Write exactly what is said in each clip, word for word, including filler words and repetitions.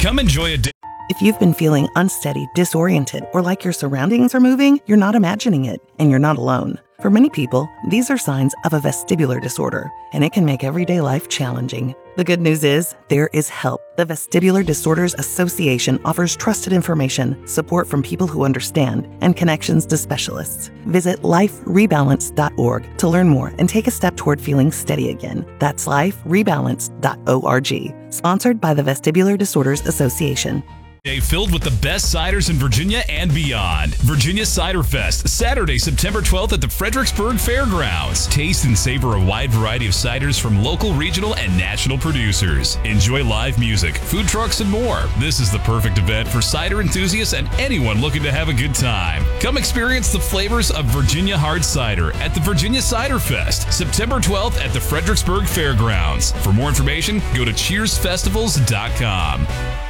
Come enjoy a day. If you've been feeling unsteady, disoriented, or like your surroundings are moving, you're not imagining it, and you're not alone. For many people, these are signs of a vestibular disorder, and it can make everyday life challenging. The good news is, there is help. The Vestibular Disorders Association offers trusted information, support from people who understand, and connections to specialists. Visit life rebalance dot org to learn more and take a step toward feeling steady again. That's life rebalance dot org. Sponsored by the Vestibular Disorders Association. Day filled with the best ciders in Virginia and beyond. Virginia Cider Fest, Saturday, September twelfth at the Fredericksburg Fairgrounds. Taste and savor a wide variety of ciders from local, regional, and national producers. Enjoy live music, food trucks, and more. This is the perfect event for cider enthusiasts and anyone looking to have a good time. Come experience the flavors of Virginia hard cider at the Virginia Cider Fest, September twelfth at the Fredericksburg Fairgrounds. For more information, go to cheers festivals dot com.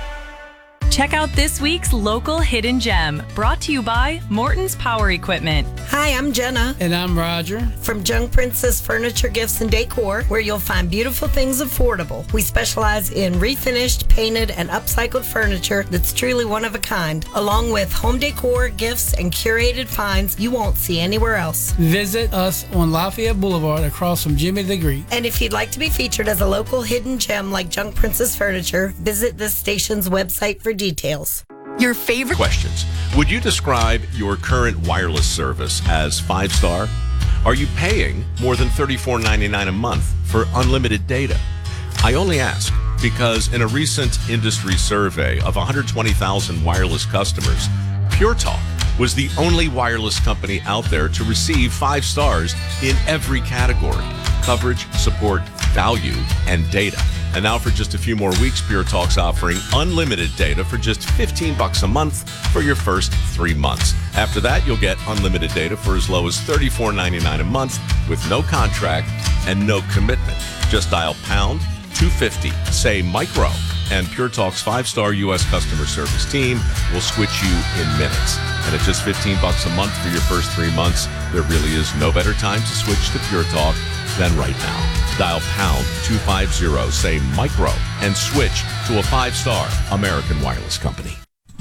Check out this week's local hidden gem, brought to you by Morton's Power Equipment. Hi, I'm Jenna. And I'm Roger. From Jung Princess Furniture, Gifts, and Decor, where you'll find beautiful things affordable. We specialize in refinished, painted, and upcycled furniture that's truly one of a kind, along with home decor, gifts, and curated finds you won't see anywhere else. Visit us on Lafayette Boulevard across from Jimmy the Greek. And if you'd like to be featured as a local hidden gem like Jung Princess Furniture, visit this station's website for details. Your favorite questions. Would you describe your current wireless service as five-star? Are you paying more than thirty-four ninety-nine a month for unlimited data? I only ask because in a recent industry survey of one hundred twenty thousand wireless customers, Pure Talk was the only wireless company out there to receive five stars in every category: coverage, support, value, and data. And now for just a few more weeks, Pure Talk's offering unlimited data for just fifteen bucks a month for your first three months. After that, you'll get unlimited data for as low as thirty-four ninety-nine a month with no contract and no commitment. Just dial pound two fifty, say micro, and Pure Talk's five-star U S customer service team will switch you in minutes. And at just fifteen bucks a month for your first three months, there really is no better time to switch to Pure Talk than right now. Dial pound two fifty, say micro, and switch to a five-star American wireless company.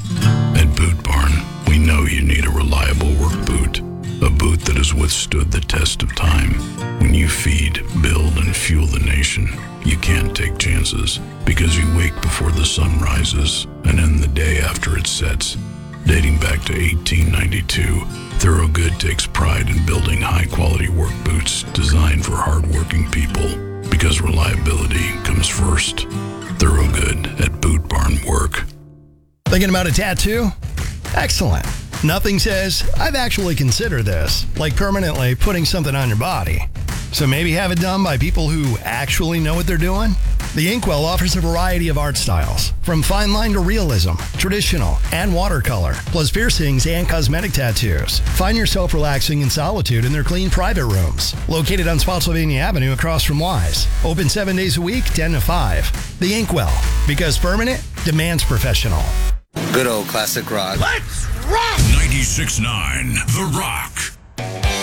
At Boot Barn, we know you need a reliable work boot. A boot that has withstood the test of time. When you feed, build, and fuel the nation, you can't take chances because you wake before the sun rises and end the day after it sets. Dating back to eighteen ninety-two, Thorogood takes pride in building high-quality work boots designed for hard-working people because reliability comes first. Thorogood at Boot Barn Work. Thinking about a tattoo? Excellent. Nothing says, I've actually considered this, like permanently putting something on your body. So maybe have it done by people who actually know what they're doing? The Inkwell offers a variety of art styles, from fine line to realism, traditional, and watercolor, plus piercings and cosmetic tattoos. Find yourself relaxing in solitude in their clean private rooms, located on Spotsylvania Avenue across from Wise. Open seven days a week, ten to five. The Inkwell, because permanent demands professional. Good old classic rock. Let's rock! ninety-six point nine The Rock.